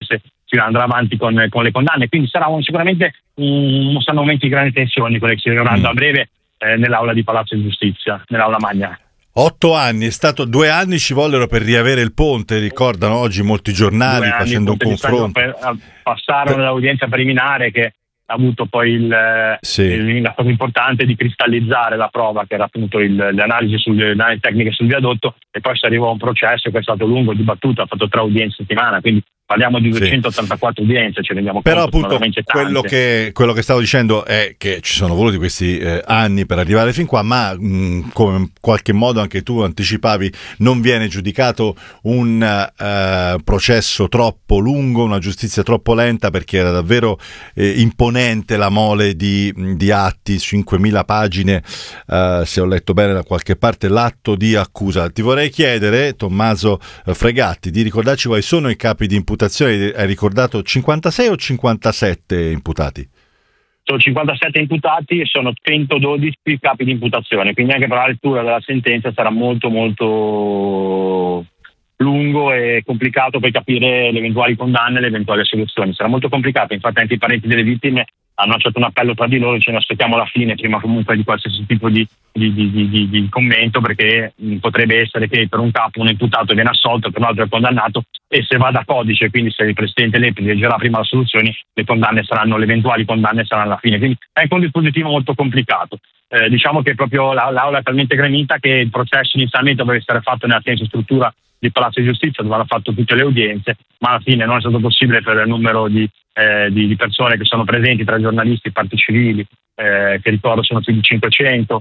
se si andrà avanti con le condanne. Quindi sicuramente saranno momenti di grande tensione quelli che si terranno a breve nell'aula di Palazzo di Giustizia, nell'aula magna. 8 anni, 2 anni ci vollero per riavere il ponte, ricordano oggi molti giornali facendo un confronto. Passarono l'udienza preliminare che ha avuto poi la cosa importante di cristallizzare la prova, che era appunto le analisi tecniche sul viadotto, e poi si arrivò a un processo che è stato lungo, dibattuto, ha fatto 3 udienze a settimana, quindi parliamo di 284 udienze, ce ne rendiamo conto. Però appunto quello che stavo dicendo è che ci sono voluti questi anni per arrivare fin qua, ma come in qualche modo anche tu anticipavi, non viene giudicato un processo troppo lungo, una giustizia troppo lenta, perché era davvero imponente la mole di atti, 5.000 pagine, se ho letto bene da qualche parte, l'atto di accusa. Ti vorrei chiedere, Tommaso Fregatti, di ricordarci quali sono i capi di imputazione. Hai ricordato 56 o 57 imputati? Sono 57 imputati e sono 112 capi di imputazione, quindi anche per la lettura della sentenza sarà molto molto lungo e complicato per capire le eventuali condanne e le eventuali assoluzioni. Sarà molto complicato, infatti anche i parenti delle vittime hanno lanciato un appello tra di loro, ce ne aspettiamo la fine prima comunque di qualsiasi tipo di commento, perché potrebbe essere che per un capo un imputato viene assolto, per un altro è condannato, e se va da codice, quindi se il Presidente Lepri leggerà prima le soluzioni, le eventuali condanne saranno alla fine. Quindi è un dispositivo molto complicato. Diciamo che proprio l'aula è talmente gremita che il processo inizialmente doveva essere fatto nella stessa struttura di Palazzo di Giustizia, dove hanno fatto tutte le udienze, ma alla fine non è stato possibile per il numero di persone che sono presenti, tra giornalisti, parti civili, che ricordo sono più di 500,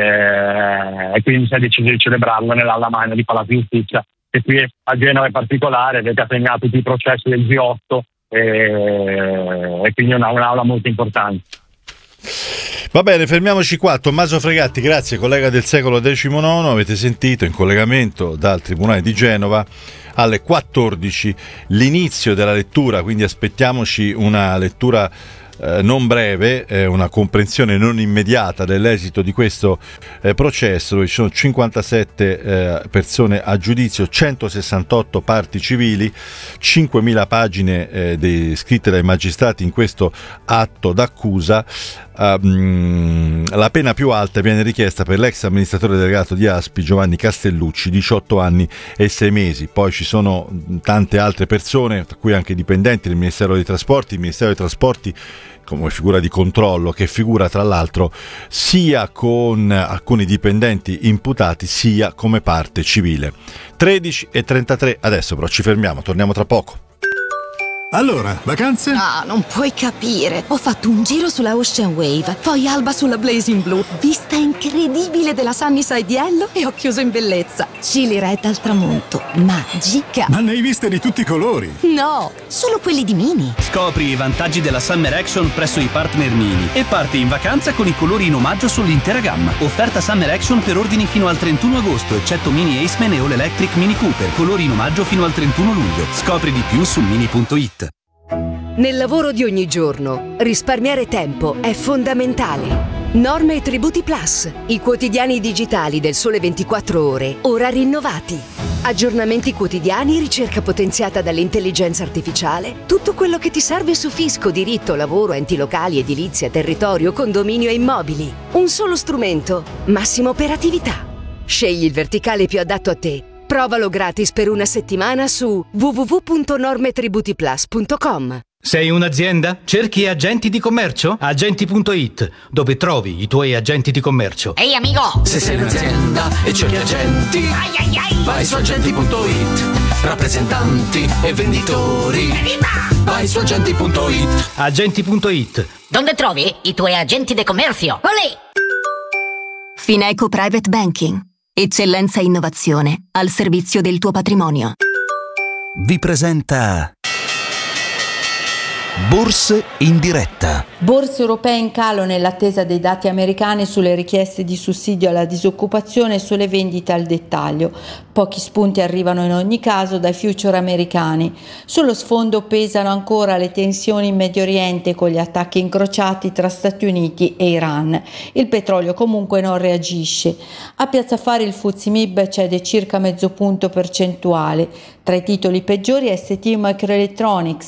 e quindi si è deciso di celebrarlo nell'aula magna di Palazzo di Giustizia, che qui a Genova è particolare perché ha segnato tutti i processi del G8, e quindi è un'aula molto importante. Va bene, fermiamoci qua. Tommaso Fregatti, grazie, collega del secolo XIX, avete sentito in collegamento dal Tribunale di Genova alle 14 l'inizio della lettura, quindi aspettiamoci una lettura non breve, una comprensione non immediata dell'esito di questo processo, dove ci sono 57 persone a giudizio, 168 parti civili, 5.000 pagine scritte dai magistrati in questo atto d'accusa. La pena più alta viene richiesta per l'ex amministratore delegato di Aspi Giovanni Castellucci, 18 anni e 6 mesi. Poi ci sono tante altre persone, tra cui anche dipendenti del Ministero dei Trasporti. Il Ministero dei Trasporti come figura di controllo, che figura tra l'altro sia con alcuni dipendenti imputati sia come parte civile. 13:33 adesso, però ci fermiamo, torniamo tra poco. Allora, vacanze? No, non puoi capire. Ho fatto un giro sulla Ocean Wave, poi alba sulla Blazing Blue, vista incredibile della Sunnyside Yellow e ho chiuso in bellezza. Chili Red al tramonto, magica. Ma ne hai viste di tutti i colori? No, solo quelli di Mini. Scopri i vantaggi della Summer Action presso i partner Mini e parti in vacanza con i colori in omaggio sull'intera gamma. Offerta Summer Action per ordini fino al 31 agosto, eccetto Mini Aceman e All Electric Mini Cooper. Colori in omaggio fino al 31 luglio. Scopri di più su mini.it. Nel lavoro di ogni giorno, risparmiare tempo è fondamentale. Norme e Tributi Plus, i quotidiani digitali del Sole 24 Ore, ora rinnovati. Aggiornamenti quotidiani, ricerca potenziata dall'intelligenza artificiale, tutto quello che ti serve su fisco, diritto, lavoro, enti locali, edilizia, territorio, condominio e immobili. Un solo strumento, massima operatività. Scegli il verticale più adatto a te. Provalo gratis per una settimana su www.normetributiplus.com. Sei un'azienda? Cerchi agenti di commercio? Agenti.it, dove trovi i tuoi agenti di commercio. Ehi amico! Se sei un'azienda e cerchi agenti, vai su agenti.it. Rappresentanti e venditori, vai su agenti.it. Agenti.it, dove trovi i tuoi agenti di commercio. Olè! Fineco Private Banking. Eccellenza e innovazione al servizio del tuo patrimonio. Vi presenta Borse in diretta. Borse europee in calo nell'attesa dei dati americani sulle richieste di sussidio alla disoccupazione e sulle vendite al dettaglio. Pochi spunti arrivano in ogni caso dai future americani. Sullo sfondo pesano ancora le tensioni in Medio Oriente con gli attacchi incrociati tra Stati Uniti e Iran. Il petrolio comunque non reagisce. A Piazza Affari il FTSE MIB cede circa mezzo punto percentuale. Tra i titoli peggiori ST Microelectronics,